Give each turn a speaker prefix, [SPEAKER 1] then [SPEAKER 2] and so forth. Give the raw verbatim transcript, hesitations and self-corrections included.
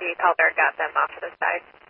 [SPEAKER 1] the call guard got them off to the side.